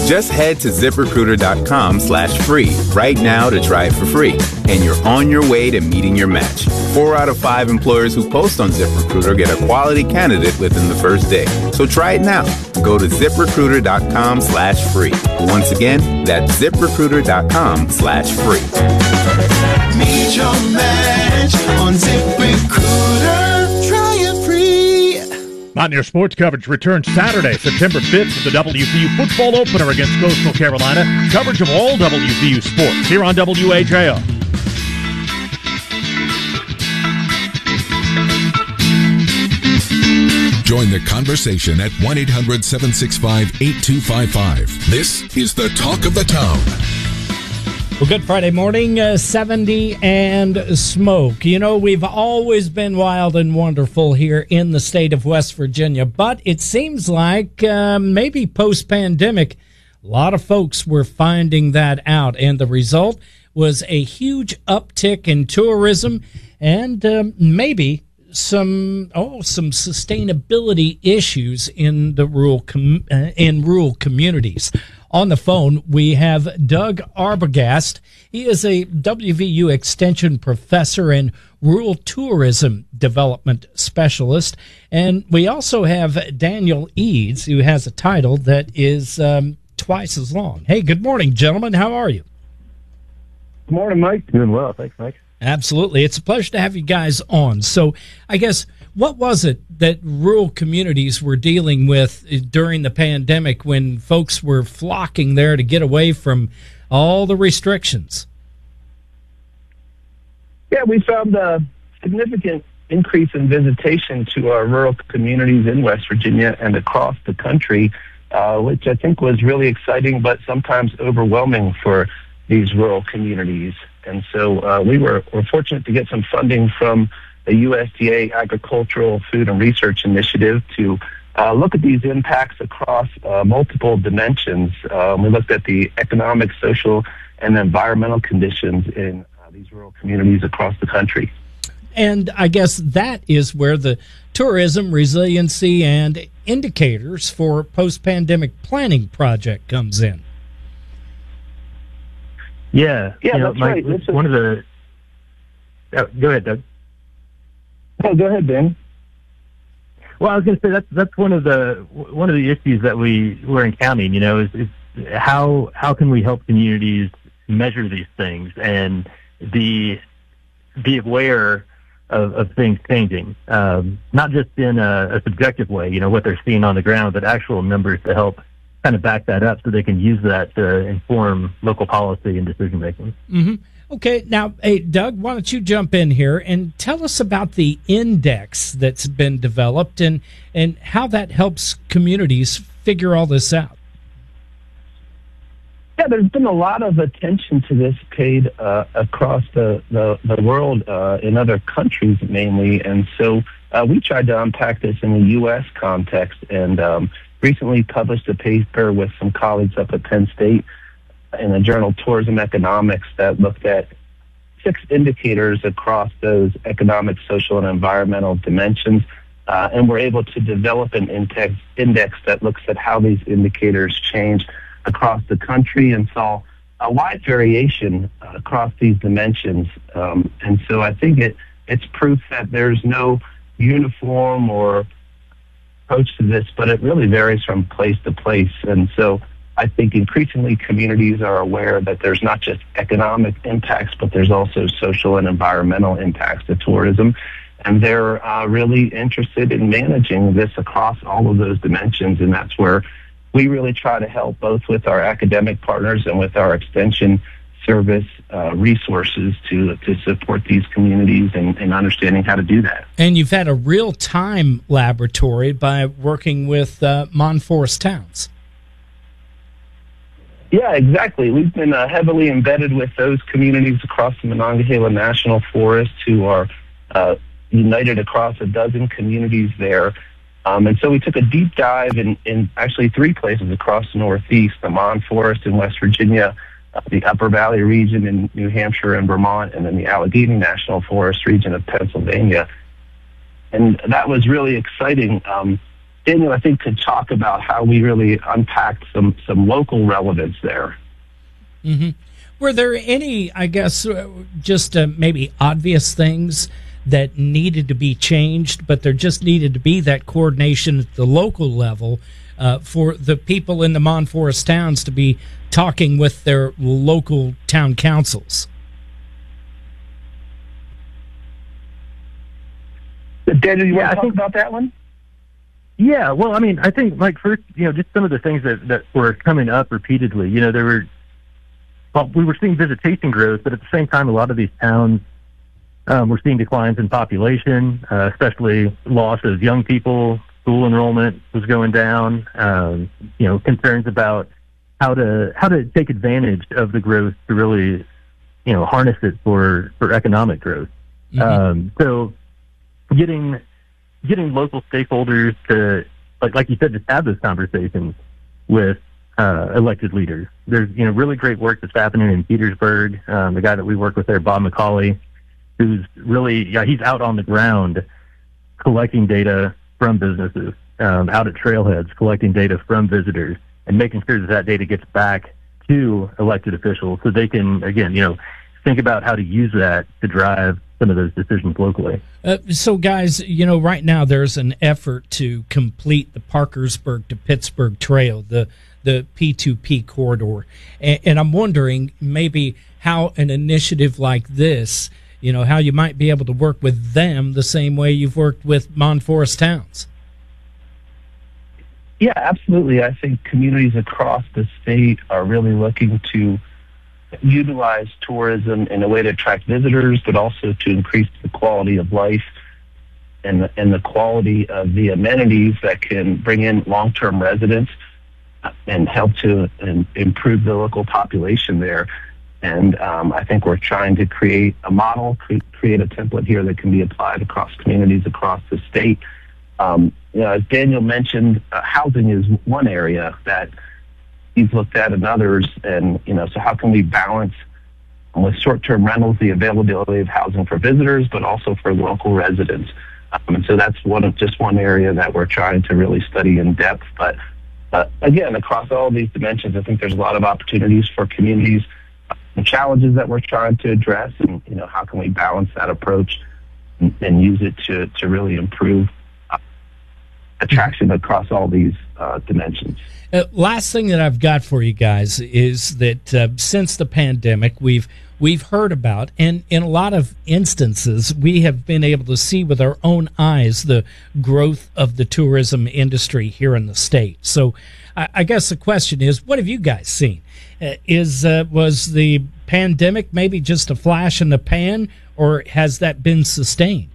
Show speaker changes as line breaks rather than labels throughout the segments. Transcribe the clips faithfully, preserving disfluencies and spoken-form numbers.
Just head to ZipRecruiter.com slash free right now to try it for free. And you're on your way to meeting your match. Four out of five employers who post on ZipRecruiter get a quality candidate within the first day. So try it now. Go to ZipRecruiter.com slash free. Once again, that's ZipRecruiter.com slash free.
Meet your match on ZipRecruiter. Try it free.
Mountaineer sports coverage returns Saturday, September fifth with the W V U football opener against Coastal Carolina. Coverage of all W V U sports here on W H A O.
Join the conversation at one eight hundred seven six five eight two five five. This is the Talk of the Town.
Well, good Friday morning, uh, seventy and smoke. You know, we've always been wild and wonderful here in the state of West Virginia, but it seems like uh, maybe post-pandemic, a lot of folks were finding that out, and the result was a huge uptick in tourism and um, maybe some oh some sustainability issues in the rural com- uh, in rural communities. On the phone, we have Doug Arbogast. He is a W V U Extension professor and rural tourism development specialist. And we also have Daniel Eads, who has a title that is um, twice as long. Hey, good morning, gentlemen. How are you?
Good morning, Mike. Doing well. Thanks, Mike.
Absolutely. It's a pleasure to have you guys on. So I guess, what was it that rural communities were dealing with during the pandemic when folks were flocking there to get away from all the restrictions?
Yeah, we found a significant increase in visitation to our rural communities in West Virginia and across the country, uh, which I think was really exciting, but sometimes overwhelming for these rural communities. And so uh, we were, were fortunate to get some funding from the U S D A Agricultural Food and Research Initiative to uh, look at these impacts across uh, multiple dimensions. Um, we looked at the economic, social, and environmental conditions in uh, these rural communities across the country.
And I guess that is where the tourism, resiliency, and indicators for post-pandemic planning project comes in.
Yeah,
yeah,
you know,
that's
Mike,
right.
One of the oh, go ahead, Doug.
Oh, go ahead, Ben.
Well, I was going to say that's that's one of the one of the issues that we we're encountering. You know, is, is how how can we help communities measure these things and be be aware of, of things changing, um, not just in a, a subjective way. You know, what they're seeing on the ground, but actual numbers to help kind of back that up so they can use that to inform local policy and decision making.
Mm-hmm. Okay, now, hey, Doug, why don't you jump in here and tell us about the index that's been developed and, and how that helps communities figure all this out.
Yeah, there's been a lot of attention to this paid uh, across the, the, the world uh, in other countries mainly. And so uh, we tried to unpack this in the U S context and um, recently published a paper with some colleagues up at Penn State in the journal Tourism Economics that looked at six indicators across those economic, social, and environmental dimensions. Uh, and we're able to develop an index, index that looks at how these indicators change across the country and saw a wide variation uh, across these dimensions. Um, and so I think it, it's proof that there's no uniform or approach to this, but it really varies from place to place. And so I think increasingly communities are aware that there's not just economic impacts, but there's also social and environmental impacts to tourism. And they're uh, really interested in managing this across all of those dimensions. And that's where we really try to help both with our academic partners and with our extension service uh, resources to to support these communities and, and understanding how to do that.
And you've had a real-time laboratory by working with uh, Monforest Towns.
Yeah, exactly. We've been uh, heavily embedded with those communities across the Monongahela National Forest who are uh, united across a dozen communities there. Um, and so we took a deep dive in, in actually three places across the Northeast, the Mon Forest in West Virginia, uh, the Upper Valley region in New Hampshire and Vermont, and then the Allegheny National Forest region of Pennsylvania. And that was really exciting. Um, Daniel, I think, could talk about how we really unpacked some, some local relevance there.
Mm-hmm. Were there any, I guess, uh, just uh, maybe obvious things that needed to be changed, but there just needed to be that coordination at the local level uh, for the people in the Mon Forest towns to be talking with their local town councils?
Daniel, you
Yeah,
want
I
to talk
think-
about that one?
Yeah, well, I mean, I think, like, first, you know, just some of the things that, that were coming up repeatedly. You know, there were, well, we were seeing visitation growth, but at the same time, a lot of these towns um, were seeing declines in population, uh, especially loss of young people. School enrollment was going down. Um, you know, concerns about how to how to take advantage of the growth to really, you know, harness it for for economic growth. Mm-hmm. Um, so, getting getting local stakeholders to, like like you said, just have those conversations with uh, elected leaders. There's, you know, really great work that's happening in Petersburg. Um, the guy that we work with there, Bob McCauley, who's really, yeah, he's out on the ground collecting data from businesses, um, out at trailheads, collecting data from visitors, and making sure that that data gets back to elected officials so they can, again, you know, think about how to use that to drive some of those decisions locally.
Uh, so, guys, you know, right now there's an effort to complete the Parkersburg to Pittsburgh Trail, the the P two P corridor, and, and I'm wondering maybe how an initiative like this, you know, how you might be able to work with them the same way you've worked with Mon Forest towns.
Yeah, absolutely. I think communities across the state are really looking to utilize tourism in a way to attract visitors, but also to increase the quality of life and, and the quality of the amenities that can bring in long-term residents and help to and improve the local population there. And um, I think we're trying to create a model, cre- create a template here that can be applied across communities across the state. Um, you know, as Daniel mentioned, uh, housing is one area that he's looked at and others. And, you know, so how can we balance with short-term rentals the availability of housing for visitors, but also for local residents? Um, and so that's one of just one area that we're trying to really study in depth. But uh, again, across all these dimensions, I think there's a lot of opportunities for communities, uh, the challenges that we're trying to address, and, you know, how can we balance that approach and, and use it to, to really improve uh, attraction across all these uh, dimensions.
Uh, last thing that I've got for you guys is that uh, since the pandemic, we've we've heard about, and in a lot of instances, we have been able to see with our own eyes the growth of the tourism industry here in the state. So, I, I guess the question is, what have you guys seen? Uh, is uh, was the pandemic maybe just a flash in the pan, or has that been sustained?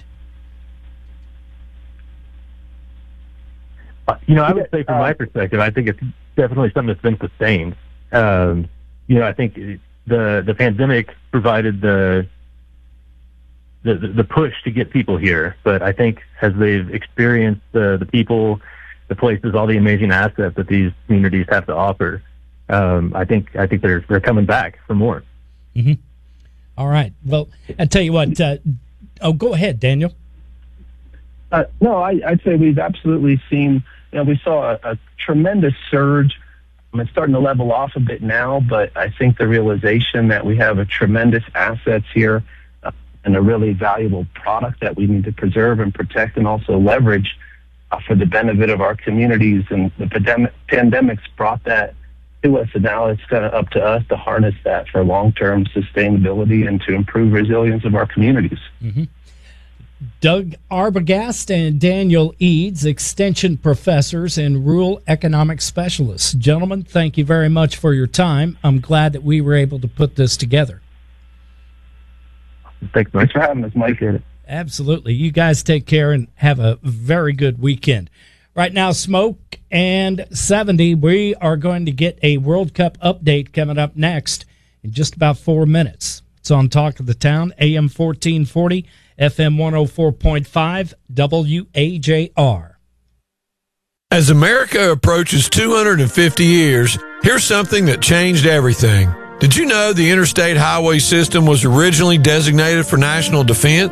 You know, I would say from my perspective, I think it's definitely something that's been sustained. Um, you know, I think the the pandemic provided the, the the push to get people here, but I think as they've experienced the the people, the places, all the amazing assets that these communities have to offer, um, I think I think they're they're coming back for more.
Mm-hmm. All right. Well, I tell you what. Uh, oh, go ahead, Daniel.
Uh, no, I, I'd say we've absolutely seen, you know, we saw a, a tremendous surge. Um, it's starting to level off a bit now, but I think the realization that we have a tremendous assets here uh, and a really valuable product that we need to preserve and protect and also leverage uh, for the benefit of our communities. And the pandemic, pandemic's brought that to us, and now it's kind of up to us to harness that for long-term sustainability and to improve resilience of our communities.
Mm-hmm. Doug Arbogast and Daniel Eads, Extension Professors and Rural Economic Specialists. Gentlemen, thank you very much for your time. I'm glad that we were able to put this together.
Thanks, Mike.
Thanks for having us, Mike.
Absolutely. You guys take care and have a very good weekend. Right now, Smoke and seventy, we are going to get a World Cup update coming up next in just about four minutes. It's on Talk of the Town, A M fourteen forty, F M one oh four point five, W A J R.
As America approaches two hundred fifty years, here's something that changed everything. Did you know the interstate highway system was originally designated for national defense?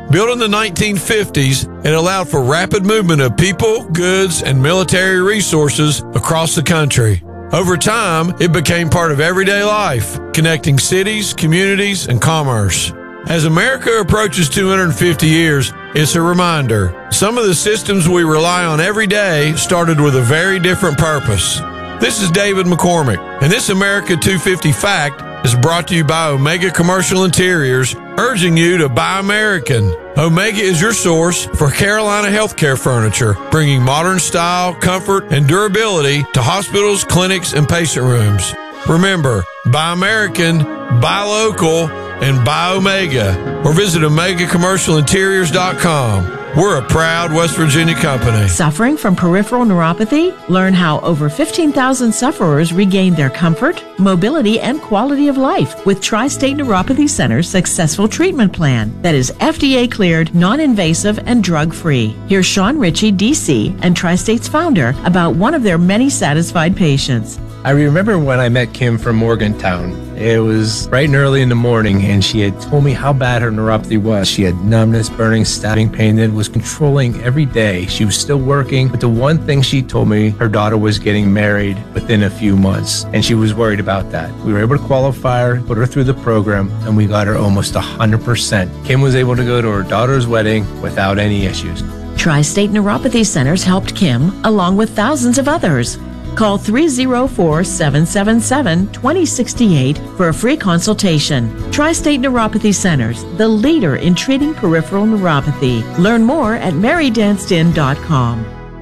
Built in the nineteen fifties, it allowed for rapid movement of people, goods, and military resources across the country. Over time, it became part of everyday life, connecting cities, communities, and commerce. As America approaches two hundred fifty years, it's a reminder. Some of the systems we rely on every day started with a very different purpose. This is David McCormick, and this America two fifty Fact is brought to you by Omega Commercial Interiors, urging you to buy American. Omega is your source for Carolina healthcare furniture, bringing modern style, comfort, and durability to hospitals, clinics, and patient rooms. Remember, buy American, buy local, and buy Omega, or visit omega commercial interiors dot com. We're a proud West Virginia company.
Suffering from peripheral neuropathy? Learn how over fifteen thousand sufferers regained their comfort, mobility, and quality of life with Tri-State Neuropathy Center's successful treatment plan that is F D A cleared, non-invasive, and drug-free. Here's Sean Ritchie, D C, and Tri-State's founder about one of their many satisfied patients.
I remember when I met Kim from Morgantown. It was bright and early in the morning, and she had told me how bad her neuropathy was. She had numbness, burning, stabbing pain that was controlling every day. She was still working, but the one thing she told me, her daughter was getting married within a few months, and she was worried about that. We were able to qualify her, put her through the program, and we got her almost one hundred percent. Kim was able to go to her daughter's wedding without any issues.
Tri-State Neuropathy Centers helped Kim, along with thousands of others. Call three oh four, seven seven seven, two oh six eight for a free consultation. Tri-State Neuropathy Centers, the leader in treating peripheral neuropathy. Learn more at mary danced in dot com.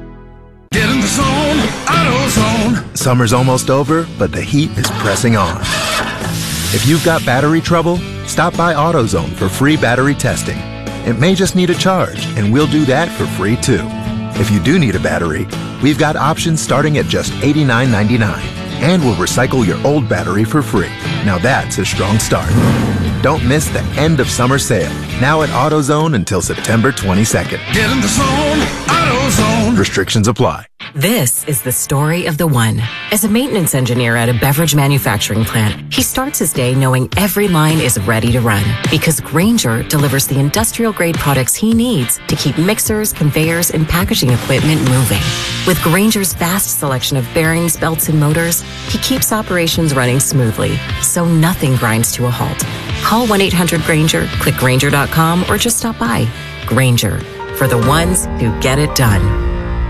Get in the zone, AutoZone.
Summer's almost over, but the heat is pressing on. If you've got battery trouble, stop by AutoZone for free battery testing. It may just need a charge, and we'll do that for free too. If you do need a battery, we've got options starting at just eighty-nine ninety-nine, and we'll recycle your old battery for free. Now that's a strong start. Don't miss the end of summer sale, now at AutoZone until September twenty-second.
Get in the zone, AutoZone.
Restrictions apply.
This is the story of the one. As a maintenance engineer at a beverage manufacturing plant, he starts his day knowing every line is ready to run because Grainger delivers the industrial-grade products he needs to keep mixers, conveyors, and packaging equipment moving. With Grainger's vast selection of bearings, belts, and motors, he keeps operations running smoothly, so nothing grinds to a halt. Call one eight hundred Grainger, click Grainger dot com, or just stop by. Grainger, for the ones who get it done.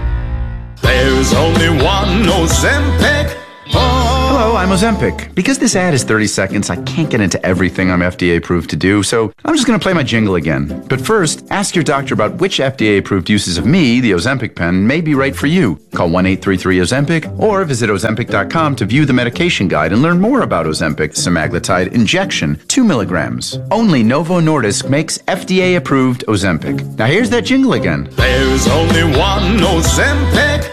There's only one Ozempic. Oh.
Hello, I'm Ozempic. Because this ad is thirty seconds, I can't get into everything I'm F D A approved to do, so I'm just going to play my jingle again. But first, ask your doctor about which F D A approved uses of me, the Ozempic pen, may be right for you. Call one eight three three Ozempic or visit ozempic dot com to view the medication guide and learn more about Ozempic semaglutide injection, two milligrams. Only Novo Nordisk makes F D A approved Ozempic. Now here's that jingle again.
There's only one Ozempic.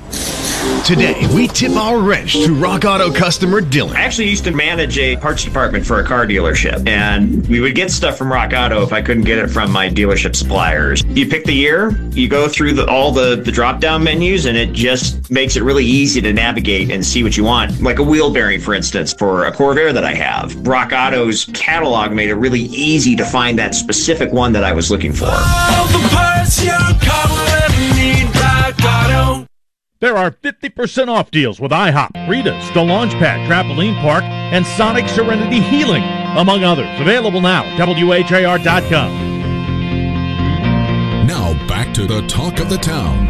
Today, we tip our wrench to Rock Auto customer Dylan.
I actually used to manage a parts department for a car dealership, and we would get stuff from Rock Auto if I couldn't get it from my dealership suppliers. You pick the year, you go through the, all the, the drop-down menus, and it just makes it really easy to navigate and see what you want. Like a wheel bearing, for instance, for a Corvair that I have. Rock Auto's catalog made it really easy to find that specific one that I was looking for.
All the parts your car will ever need, Rock Auto.
There are fifty percent off deals with IHOP, Rita's, The Launchpad Trampoline Park, and Sonic Serenity Healing, among others. Available now at W H A R dot com.
Now back to the talk of the town.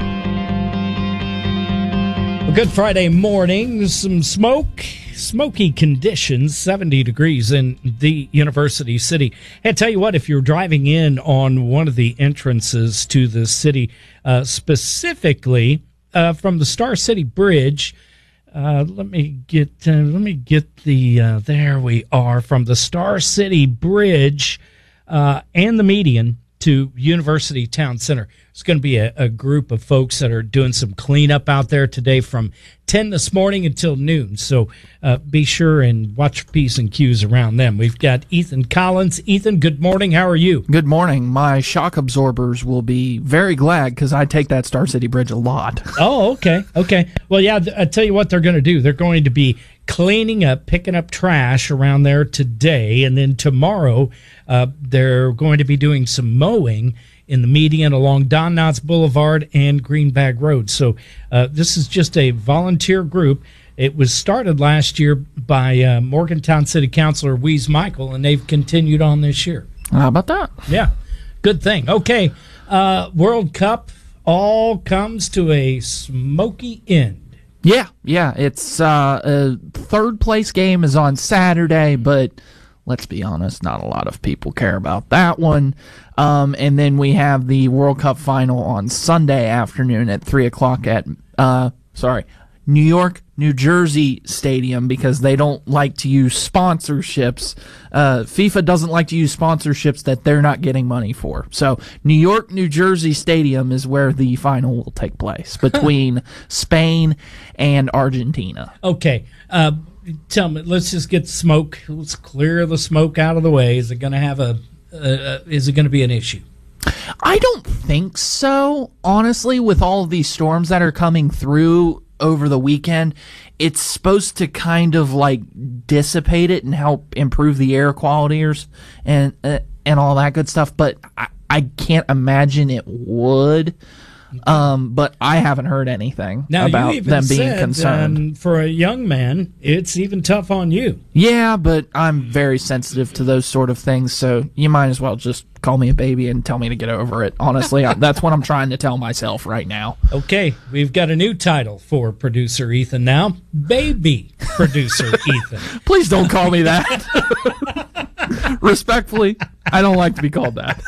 A good Friday morning, some smoke, smoky conditions, seventy degrees in the University City. Hey, I tell you what, if you're driving in on one of the entrances to the city, uh, specifically Uh, from the Star City Bridge, uh, let me get uh, let me get the uh, there we are from the Star City Bridge uh, and the median to University Town Center. There's going to be a, a group of folks that are doing some cleanup out there today from ten this morning until noon. So uh, be sure and watch your P's and Q's around them. We've got Ethan Collins. Ethan, good morning. How are you?
Good morning. My shock absorbers will be very glad because I take that Star City Bridge a lot.
Oh, okay. Okay. Well, yeah, I tell you what they're going to do. They're going to be cleaning up, picking up trash around there today. And then tomorrow, uh, they're going to be doing some mowing in the median along Don Knotts Boulevard and Greenbag Road. So uh, this is just a volunteer group. It was started last year by uh, Morgantown City Councilor Weeze Michael, and they've continued on this year.
How about that?
Yeah, good thing. Okay, uh, World Cup all comes to a smoky end.
Yeah, yeah. It's uh, a third place game is on Saturday, but let's be honest, not a lot of people care about that one. Um, and then we have the World Cup final on Sunday afternoon at three o'clock at, uh, sorry, New York, New Jersey Stadium, because they don't like to use sponsorships. Uh, FIFA doesn't like to use sponsorships that they're not getting money for. So New York, New Jersey Stadium is where the final will take place between Spain and Argentina.
Okay. Uh, tell me, let's just get the smoke. Let's clear the smoke out of the way. Is it going to have a, uh, is it going to be an issue?
I don't think so. Honestly, with all of these storms that are coming through over the weekend, it's supposed to kind of like dissipate it and help improve the air quality and uh, and all that good stuff. But I, I can't imagine it would. Um, but I haven't heard anything
now,
about
you even
them being
said,
concerned.
Um, for a young man, it's even tough on you.
Yeah, but I'm very sensitive to those sort of things, so you might as well just call me a baby and tell me to get over it. Honestly, I, that's what I'm trying to tell myself right now.
Okay, we've got a new title for producer Ethan now. Baby producer Ethan.
Please don't call me that. Respectfully, I don't like to be called that.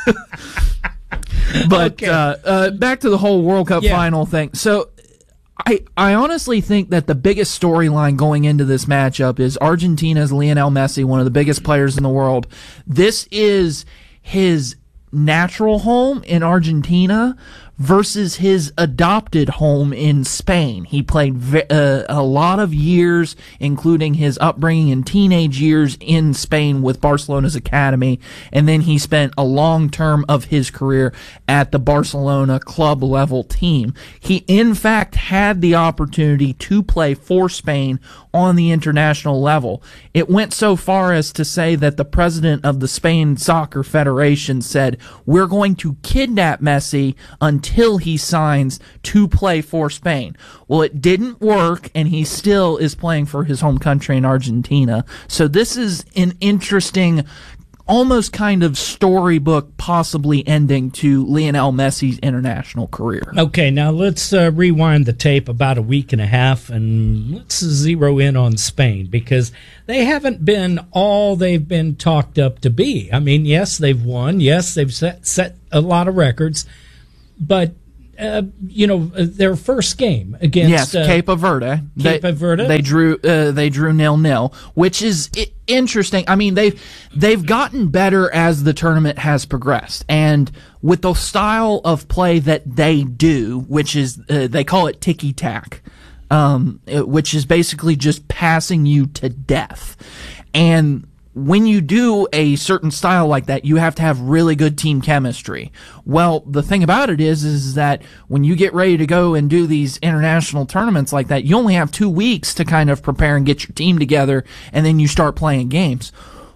But okay. uh, uh, back to the whole World Cup yeah. final thing. So I I honestly think that the biggest storyline going into this matchup is Argentina's Lionel Messi, one of the biggest players in the world. This is his natural home in Argentina versus his adopted home in Spain. He played ve- uh, a lot of years, including his upbringing and teenage years in Spain with Barcelona's academy, and then he spent a long term of his career at the Barcelona club level team. He, in fact, had the opportunity to play for Spain on the international level. It went so far as to say that the president of the Spain Soccer Federation said, "We're going to kidnap Messi until he signs to play for Spain." Well, it didn't work, and he still is playing for his home country in Argentina. So this is an interesting, almost kind of storybook possibly ending to Lionel Messi's international career.
Okay, now let's uh, rewind the tape about a week and a half, and let's zero in on Spain, because they haven't been all they've been talked up to be. I mean, yes, they've won. Yes, they've set, set a lot of records. But, uh, you know, their first game against
yes,
uh,
Cape Verde.
Cape
they,
Verde.
They drew. Uh, they drew nil nil, which is I- interesting. I mean, they've they've gotten better as the tournament has progressed, and with the style of play that they do, which is uh, they call it ticky tack, um, which is basically just passing you to death, and when you do a certain style like that, you have to have really good team chemistry. Well, the thing about it is, is that when you get ready to go and do these international tournaments like that, you only have two weeks to kind of prepare and get your team together, and then you start playing games.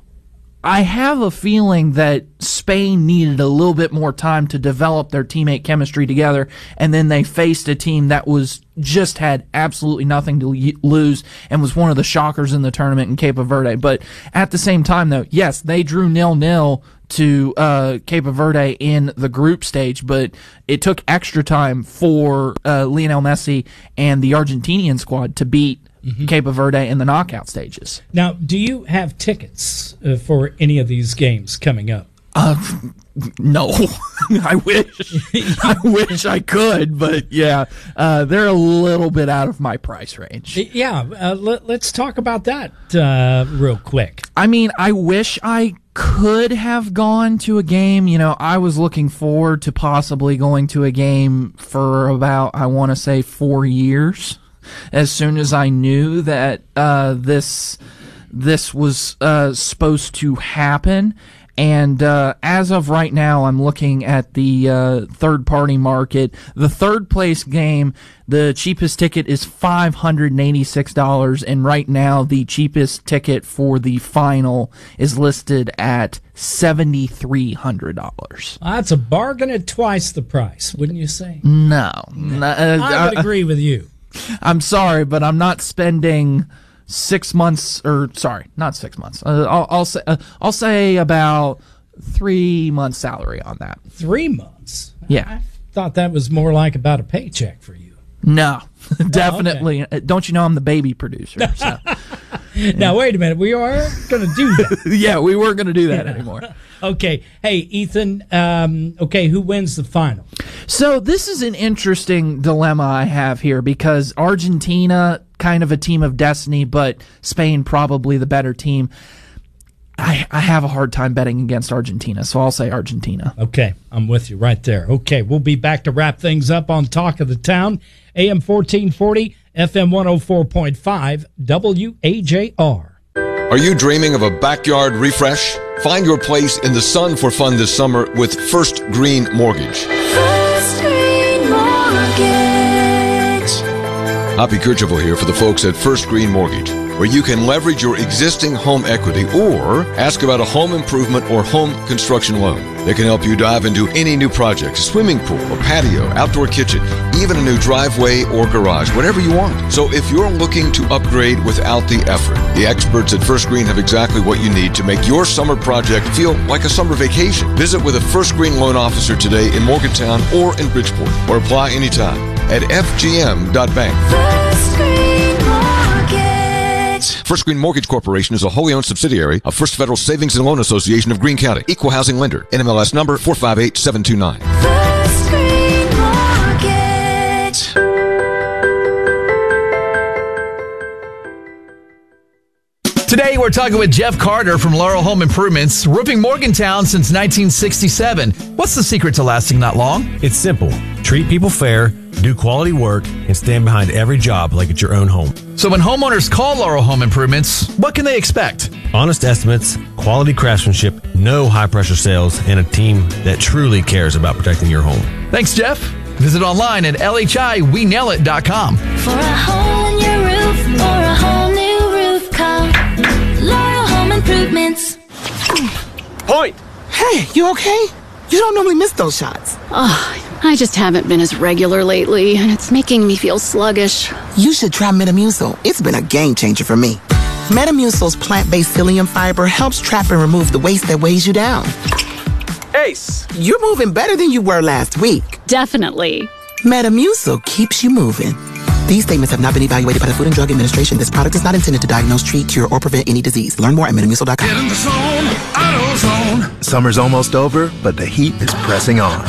I have a feeling that Spain needed a little bit more time to develop their teammate chemistry together, and then they faced a team that was just had absolutely nothing to lose and was one of the shockers in the tournament in Cape Verde. But at the same time, though, yes, they drew nil nil to uh, Cape Verde in the group stage, but it took extra time for uh, Lionel Messi and the Argentinian squad to beat Mm-hmm. Cape Verde in the knockout stages.
Now, do you have tickets uh, for any of these games coming up?
Uh, no. I wish. I wish I could, but yeah, uh, they're a little bit out of my price range.
Yeah, uh, let, let's talk about that uh, real quick.
I mean, I wish I could have gone to a game. You know, I was looking forward to possibly going to a game for about, I want to say, four years. As soon as I knew that uh, this this was uh, supposed to happen. And uh, as of right now, I'm looking at the uh, third-party market. The third-place game, the cheapest ticket is five hundred eighty-six dollars, and right now the cheapest ticket for the final is listed at seven thousand three hundred dollars.
That's a bargain at twice the price, wouldn't you say?
No. no uh,
I would
uh,
agree with you.
I'm sorry, but I'm not spending six months, or sorry, not six months. Uh, I'll, I'll say uh, I'll say about three months' salary on that.
Three months.
Yeah,
I thought that was more like about a paycheck for you.
No, definitely. Oh, okay. Don't you know I'm the baby producer? So.
Now wait a minute, we are going to do that.
Yeah, we weren't going to do that anymore.
Okay, hey Ethan. Um, okay, who wins the final?
So this is an interesting dilemma I have here because Argentina, kind of a team of destiny, but Spain probably the better team. I, I have a hard time betting against Argentina, so I'll say Argentina.
Okay, I'm with you right there. Okay, we'll be back to wrap things up on Talk of the Town, A M fourteen forty, F M one oh four point five, W A J R.
Are you dreaming of a backyard refresh? Find your place in the sun for fun this summer with First Green Mortgage.
First Green Mortgage.
Hoppy Kercheval here for the folks at First Green Mortgage, where you can leverage your existing home equity or ask about a home improvement or home construction loan. They can help you dive into any new project, a swimming pool, a patio, outdoor kitchen, even a new driveway or garage, whatever you want. So if you're looking to upgrade without the effort, the experts at First Green have exactly what you need to make your summer project feel like a summer vacation. Visit with a First Green loan officer today in Morgantown or in Bridgeport, or apply anytime at f g m dot bank.
First Green Mortgage.
First Green Mortgage Corporation is a wholly owned subsidiary of First Federal Savings and Loan Association of Greene County. Equal housing lender. N M L S number four five eight seven two nine.
First Green Mortgage.
Today, we're talking with Jeff Carter from Laurel Home Improvements, roofing Morgantown since nineteen sixty-seven. What's the secret to lasting that long?
It's simple. Treat people fair, do quality work, and stand behind every job like it's your own home.
So when homeowners call Laurel Home Improvements, what can they expect?
Honest estimates, quality craftsmanship, no high-pressure sales, and a team that truly cares about protecting your home.
Thanks, Jeff. Visit online at L H I we nail it dot com.
For a hole in your roof or a whole new roof, call Laurel Home Improvements.
Point! Hey, you okay? You don't normally miss those shots.
Oh, I just haven't been as regular lately, and it's making me feel sluggish.
You should try Metamucil. It's been a game changer for me. Metamucil's plant-based psyllium fiber helps trap and remove the waste that weighs you down. Ace, you're moving better than you were last week.
Definitely.
Metamucil keeps you moving. These statements have not been evaluated by the Food and Drug Administration. This product is not intended to diagnose, treat, cure, or prevent any disease. Learn more at metamucil dot com.
Get in the zone, AutoZone.
Summer's almost over, but the heat is pressing on.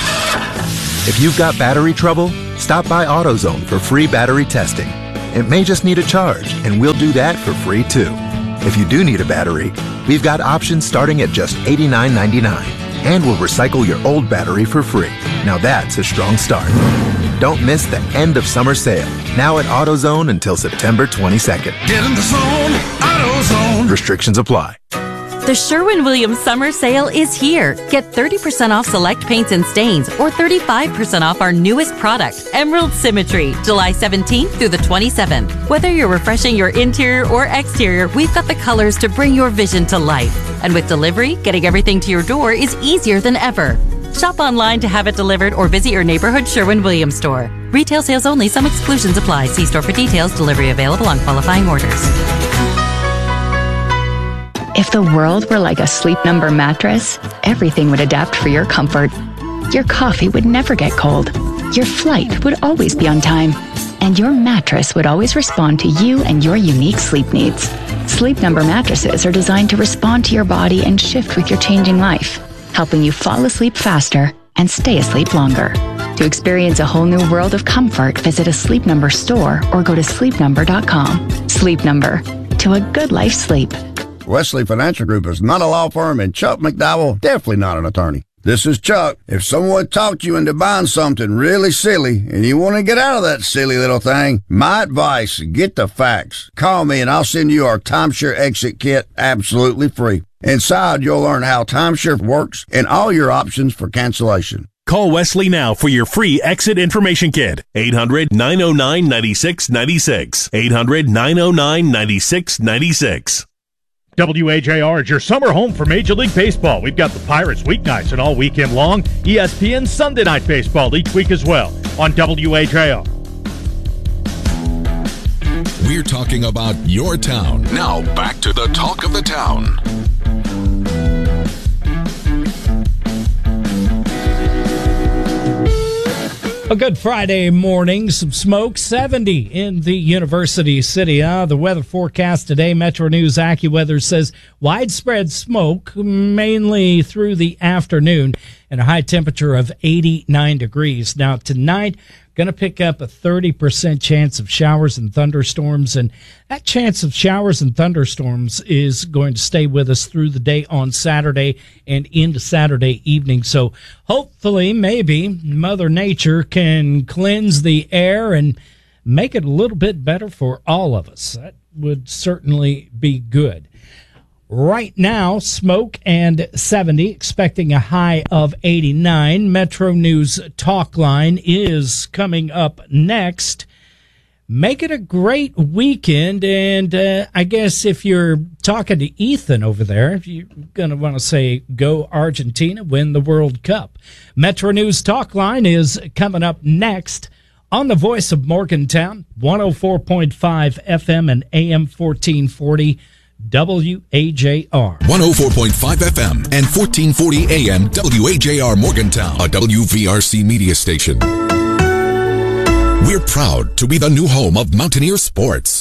If you've got battery trouble, stop by AutoZone for free battery testing. It may just need a charge, and we'll do that for free too. If you do need a battery, we've got options starting at just eighty-nine ninety-nine, and we'll recycle your old battery for free. Now that's a strong start. Don't miss the end of summer sale, now at AutoZone until September twenty-second.
Get in the zone, AutoZone.
Restrictions apply.
The Sherwin-Williams Summer Sale is here. Get thirty percent off select paints and stains or thirty-five percent off our newest product, Emerald Symmetry, July seventeenth through the twenty-seventh. Whether you're refreshing your interior or exterior, we've got the colors to bring your vision to life. And with delivery, getting everything to your door is easier than ever. Shop online to have it delivered or visit your neighborhood Sherwin-Williams store. Retail sales only. Some exclusions apply. See store for details. Delivery available on qualifying orders.
If the world were like a Sleep Number mattress, everything would adapt for your comfort. Your coffee would never get cold. Your flight would always be on time. And your mattress would always respond to you and your unique sleep needs. Sleep Number mattresses are designed to respond to your body and shift with your changing life, helping you fall asleep faster and stay asleep longer. To experience a whole new world of comfort, visit a Sleep Number store or go to sleep number dot com. Sleep Number. To a good life sleep.
Wesley Financial Group is not a law firm, and Chuck McDowell definitely not an attorney. This is Chuck. If someone talked you into buying something really silly and you want to get out of that silly little thing, my advice, get the facts. Call me and I'll send you our timeshare exit kit absolutely free. Inside, you'll learn how timeshare works and all your options for cancellation.
Call Wesley now for your free exit information kit. eight hundred, nine oh nine, nine six nine six. eight hundred, nine oh nine, nine six nine six.
W H A R is your summer home for Major League Baseball. We've got the Pirates weeknights and all weekend long. E S P N Sunday Night Baseball each week as well on W H A R.
We're talking about your town. Now back to the talk of the town.
A good Friday morning, some smoke, seventy in the University City. Uh, the weather forecast today, Metro News AccuWeather says widespread smoke, mainly through the afternoon, and a high temperature of eighty-nine degrees. Now, tonight, going to pick up a thirty percent chance of showers and thunderstorms, and that chance of showers and thunderstorms is going to stay with us through the day on Saturday and into Saturday evening. So hopefully, maybe Mother Nature can cleanse the air and make it a little bit better for all of us. That would certainly be good. Right now, smoke and seventy, expecting a high of eighty-nine. Metro News Talk Line is coming up next. Make it a great weekend, and uh, I guess if you're talking to Ethan over there, you're going to want to say, go Argentina, win the World Cup. Metro News Talk Line is coming up next on the Voice of Morgantown, one oh four point five F M and A M fourteen forty. W A J R.
one oh four point five F M and fourteen forty A M W A J R Morgantown, a W V R C media station. We're proud to be the new home of Mountaineer Sports.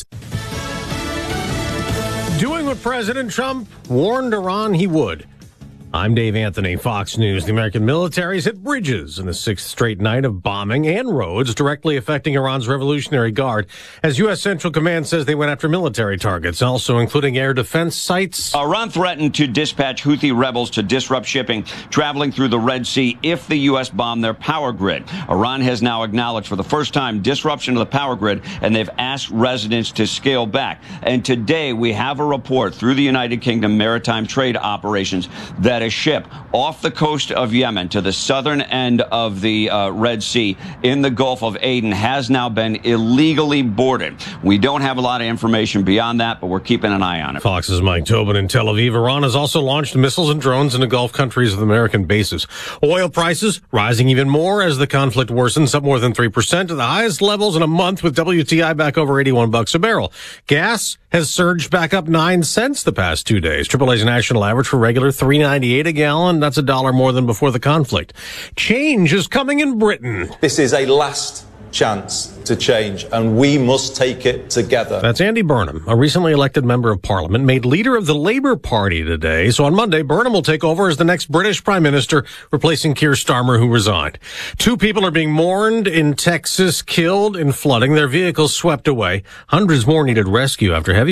Doing what President Trump warned Iran he would. I'm Dave Anthony, Fox News. The American military's hit bridges in the sixth straight night of bombing and roads directly affecting Iran's Revolutionary Guard, as U S. Central Command says they went after military targets, also including air defense sites.
Iran threatened to dispatch Houthi rebels to disrupt shipping traveling through the Red Sea if the U S bombed their power grid. Iran has now acknowledged for the first time disruption of the power grid, and they've asked residents to scale back. And today we have a report through the United Kingdom Maritime Trade Operations that a ship off the coast of Yemen to the southern end of the uh, Red Sea in the Gulf of Aden has now been illegally boarded. We don't have a lot of information beyond that, but we're keeping an eye on it.
Fox's Mike Tobin in Tel Aviv. Iran has also launched missiles and drones into Gulf countries with American bases. Oil prices rising even more as the conflict worsens, up more than three percent to the highest levels in a month, with W T I back over eighty-one bucks a barrel. Gas has surged back up nine cents the past two days. Triple A's national average for regular three ninety-eight a gallon. That's a dollar more than before the conflict. Change is coming in Britain.
This is a last chance to change, and we must take it together.
That's Andy Burnham, a recently elected member of Parliament, made leader of the Labour Party today. So on Monday, Burnham will take over as the next British Prime Minister, replacing Keir Starmer, who resigned. Two people are being mourned in Texas, killed in flooding, their vehicles swept away. Hundreds more needed rescue after heavy